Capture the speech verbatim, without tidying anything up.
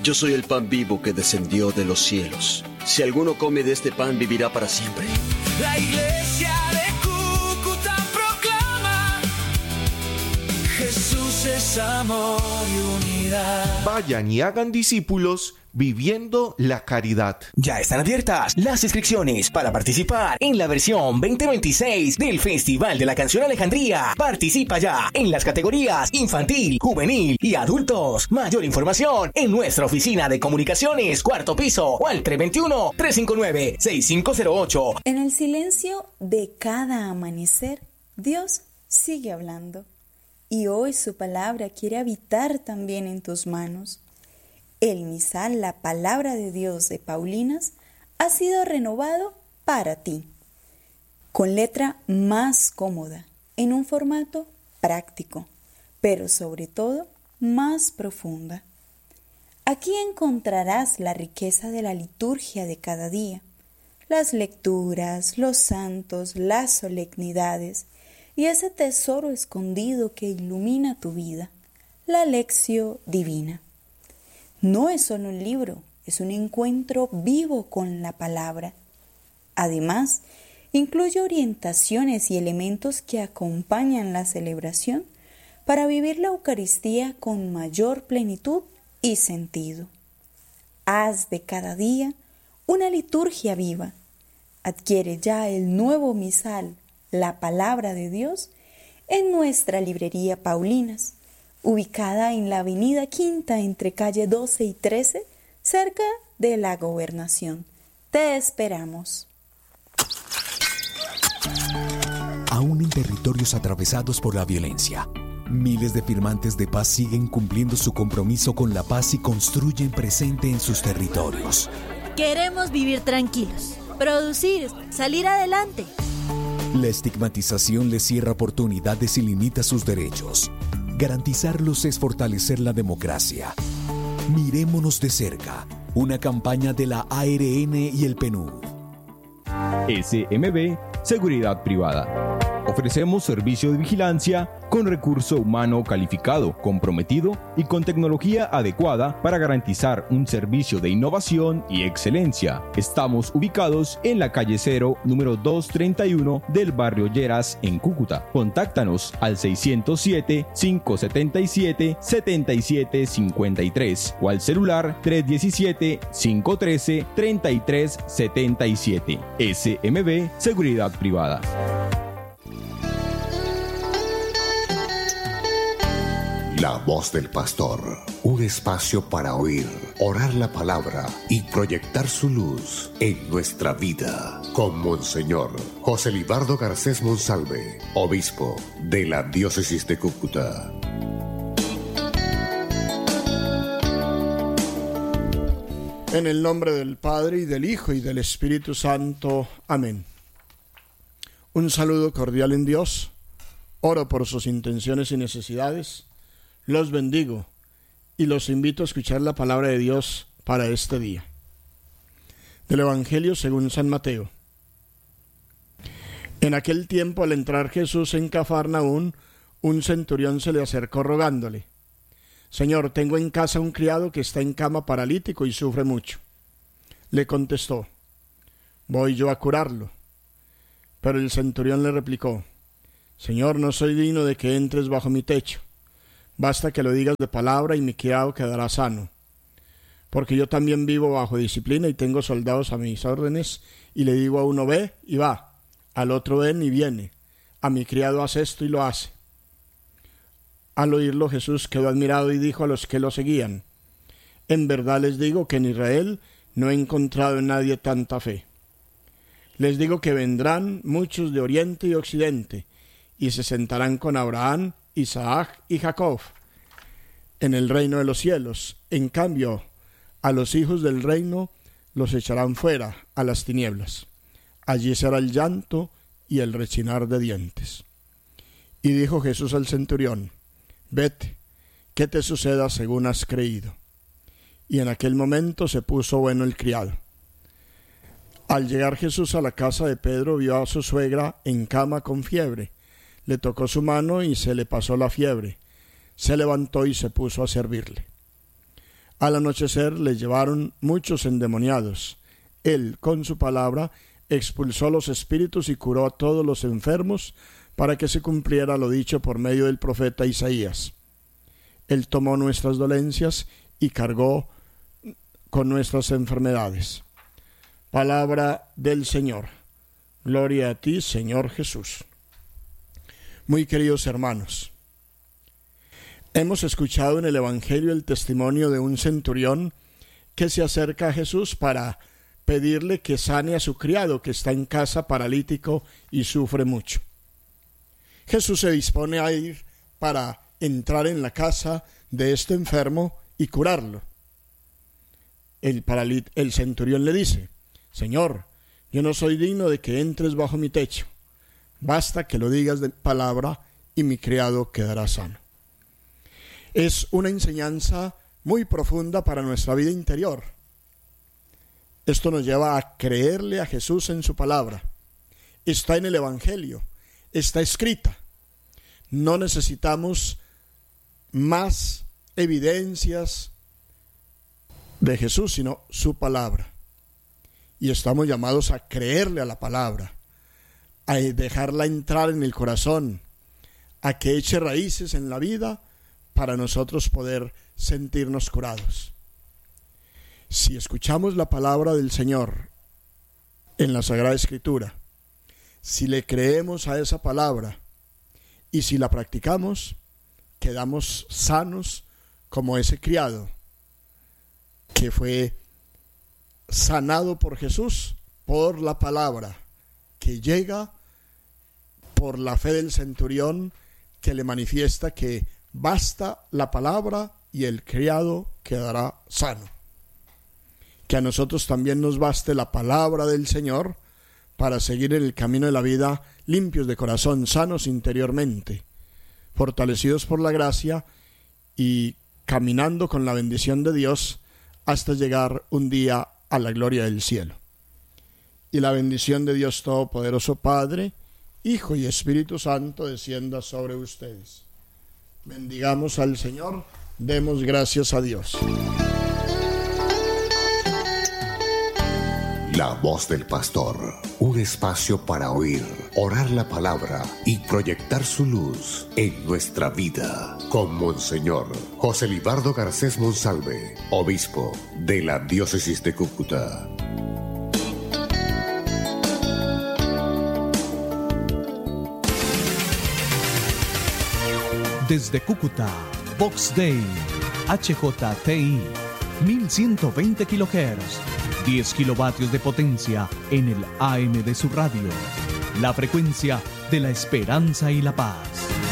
Yo soy el pan vivo que descendió de los cielos. Si alguno come de este pan, vivirá para siempre. La iglesia de Cúcuta proclama: Jesús es amor y unidad. Vayan y hagan discípulos viviendo la caridad. Ya están abiertas las inscripciones para participar en la versión veinte veintiséis del Festival de la Canción Alejandría. Participa ya en las categorías infantil, juvenil y adultos. Mayor información en nuestra oficina de comunicaciones, cuarto piso, o al tres dos uno, tres cinco nueve, seis cinco cero ocho. En el silencio de cada amanecer, Dios sigue hablando. Y hoy su palabra quiere habitar también en tus manos. El misal, la palabra de Dios de Paulinas, ha sido renovado para ti, con letra más cómoda, en un formato práctico, pero sobre todo más profunda. Aquí encontrarás la riqueza de la liturgia de cada día, las lecturas, los santos, las solemnidades y ese tesoro escondido que ilumina tu vida, la lección divina. No es solo un libro, es un encuentro vivo con la palabra. Además, incluye orientaciones y elementos que acompañan la celebración para vivir la Eucaristía con mayor plenitud y sentido. Haz de cada día una liturgia viva. Adquiere ya el nuevo misal, la palabra de Dios, en nuestra librería Paulinas, ubicada en la avenida Quinta entre calle doce y trece, cerca de la Gobernación. Te esperamos. Aún en territorios atravesados por la violencia, miles de firmantes de paz siguen cumpliendo su compromiso con la paz y construyen presente en sus territorios. Queremos vivir tranquilos, producir, salir adelante. La estigmatización les cierra oportunidades y limita sus derechos. Garantizarlos es fortalecer la democracia. Mirémonos de cerca. Una campaña de la A R N y el P N U D. S M B Seguridad Privada. Ofrecemos servicio de vigilancia con recurso humano calificado, comprometido y con tecnología adecuada para garantizar un servicio de innovación y excelencia. Estamos ubicados en la calle Cero, número doscientos treinta y uno del barrio Lleras, en Cúcuta. Contáctanos al seiscientos siete, quinientos setenta y siete, setenta y siete cincuenta y tres o al celular tres uno siete, cinco uno tres, treinta y tres setenta y siete. S M B Seguridad Privada. La voz del pastor, un espacio para oír, orar la palabra y proyectar su luz en nuestra vida. Con Monseñor José Libardo Garcés Monsalve, obispo de la diócesis de Cúcuta. En el nombre del Padre, y del Hijo, y del Espíritu Santo. Amén. Un saludo cordial en Dios. Oro por sus intenciones y necesidades. Los bendigo y los invito a escuchar la palabra de Dios para este día. Del Evangelio según San Mateo. En aquel tiempo, al entrar Jesús en Cafarnaún, un centurión se le acercó rogándole: Señor, tengo en casa un criado que está en cama paralítico y sufre mucho. Le contestó: voy yo a curarlo. Pero el centurión le replicó: Señor, no soy digno de que entres bajo mi techo. Basta que lo digas de palabra y mi criado quedará sano. Porque yo también vivo bajo disciplina y tengo soldados a mis órdenes, y le digo a uno ve y va, al otro ven y viene, a mi criado hace esto y lo hace. Al oírlo Jesús quedó admirado y dijo a los que lo seguían: en verdad les digo que en Israel no he encontrado en nadie tanta fe. Les digo que vendrán muchos de oriente y occidente, y se sentarán con Abraham, Isaac y Jacob en el reino de los cielos. En cambio, a los hijos del reino los echarán fuera a las tinieblas. Allí será el llanto y el rechinar de dientes. Y dijo Jesús al centurión: vete, que te suceda según has creído. Y en aquel momento se puso bueno el criado. Al llegar Jesús a la casa de Pedro, vio a su suegra en cama con fiebre. Le tocó su mano y se le pasó la fiebre. Se levantó y se puso a servirle. Al anochecer le llevaron muchos endemoniados. Él, con su palabra, expulsó los espíritus y curó a todos los enfermos, para que se cumpliera lo dicho por medio del profeta Isaías. Él tomó nuestras dolencias y cargó con nuestras enfermedades. Palabra del Señor. Gloria a ti, Señor Jesús. Muy queridos hermanos, hemos escuchado en el Evangelio el testimonio de un centurión que se acerca a Jesús para pedirle que sane a su criado que está en casa paralítico y sufre mucho. Jesús se dispone a ir para entrar en la casa de este enfermo y curarlo. El, paralit- el centurión le dice: Señor, yo no soy digno de que entres bajo mi techo. Basta que lo digas de palabra y mi criado quedará sano. Es una enseñanza muy profunda para nuestra vida interior. Esto nos lleva a creerle a Jesús en su palabra. Está en el Evangelio, está escrita. No necesitamos más evidencias de Jesús, sino su palabra. Y estamos llamados a creerle a la palabra, a dejarla entrar en el corazón, a que eche raíces en la vida para nosotros poder sentirnos curados. Si escuchamos la palabra del Señor en la Sagrada Escritura, si le creemos a esa palabra y si la practicamos, quedamos sanos como ese criado que fue sanado por Jesús por la palabra, que llega por la fe del centurión, que le manifiesta que basta la palabra y el criado quedará sano. Que a nosotros también nos baste la palabra del Señor para seguir en el camino de la vida limpios de corazón, sanos interiormente, fortalecidos por la gracia y caminando con la bendición de Dios hasta llegar un día a la gloria del cielo. Y la bendición de Dios Todopoderoso, Padre, Hijo y Espíritu Santo descienda sobre ustedes. Bendigamos al Señor, demos gracias a Dios. La voz del pastor, un espacio para oír, orar la palabra y proyectar su luz en nuestra vida, con Monseñor José Libardo Garcés Monsalve, obispo de la diócesis de Cúcuta. Desde Cúcuta, Vox Day, H J T I, mil ciento veinte kilohertz, diez kilovatios de potencia en el A M de su radio. La frecuencia de la esperanza y la paz.